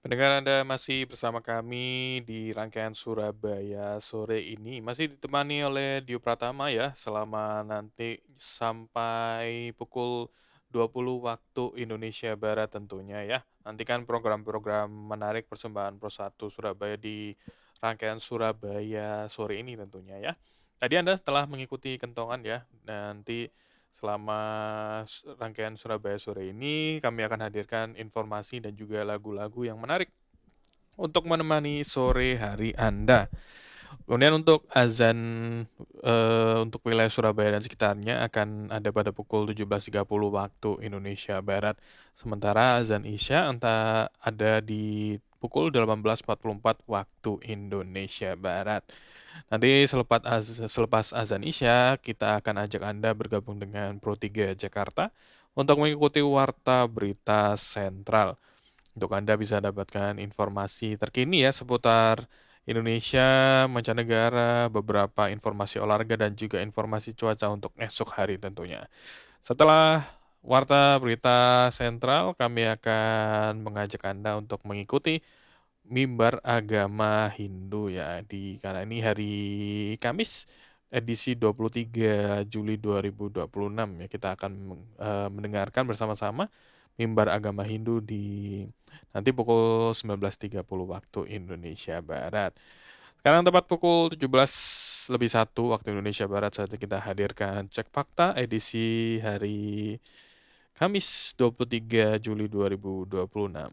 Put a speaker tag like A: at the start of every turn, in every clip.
A: Pendengar Anda masih bersama kami di rangkaian Surabaya sore ini. Masih ditemani oleh Dio Pratama ya, selama nanti sampai pukul 20 waktu Indonesia Barat tentunya ya. Nantikan program-program menarik persembahan Pro 1 Surabaya di rangkaian Surabaya sore ini tentunya ya. Tadi Anda setelah mengikuti kentongan ya, nanti selama rangkaian Surabaya sore ini, kami akan hadirkan informasi dan juga lagu-lagu yang menarik untuk menemani sore hari Anda. Kemudian untuk azan untuk wilayah Surabaya dan sekitarnya akan ada pada pukul 17.30 waktu Indonesia Barat. Sementara azan Isya ada di pukul 18.44 waktu Indonesia Barat. Nanti selepas azan Isya, kita akan ajak Anda bergabung dengan Pro 3 Jakarta untuk mengikuti Warta Berita Sentral. Untuk Anda bisa dapatkan informasi terkini ya seputar Indonesia, mancanegara, beberapa informasi olahraga dan juga informasi cuaca untuk esok hari tentunya. Setelah Warta Berita Sentral, kami akan mengajak Anda untuk mengikuti Mimbar Agama Hindu ya karena ini hari Kamis edisi 23 Juli 2026 ya, kita akan mendengarkan bersama-sama Mimbar Agama Hindu di nanti pukul 19.30 waktu Indonesia Barat. Sekarang tepat pukul 17.01 waktu Indonesia Barat, saat kita hadirkan Cek Fakta edisi hari Kamis 23 Juli 2026.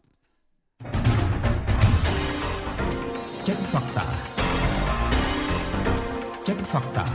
B: Cek Fakta. Cek Fakta.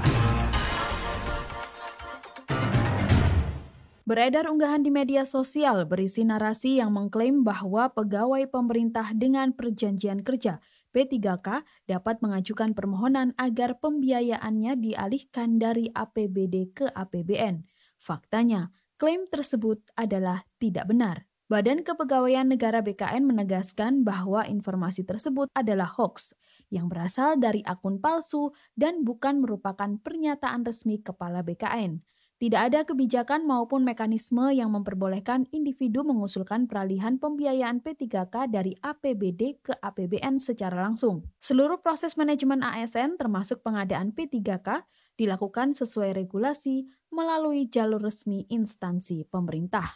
C: Beredar unggahan di media sosial berisi narasi yang mengklaim bahwa pegawai pemerintah dengan perjanjian kerja P3K dapat mengajukan permohonan agar pembiayaannya dialihkan dari APBD ke APBN. Faktanya, klaim tersebut adalah tidak benar. Badan Kepegawaian Negara BKN menegaskan bahwa informasi tersebut adalah hoaks yang berasal dari akun palsu dan bukan merupakan pernyataan resmi Kepala BKN. Tidak ada kebijakan maupun mekanisme yang memperbolehkan individu mengusulkan peralihan pembiayaan P3K dari APBD ke APBN secara langsung. Seluruh proses manajemen ASN termasuk pengadaan P3K dilakukan sesuai regulasi melalui jalur resmi instansi pemerintah.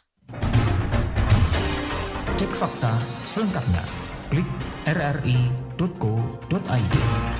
B: Cek Fakta selengkapnya. Klik rri.co.id.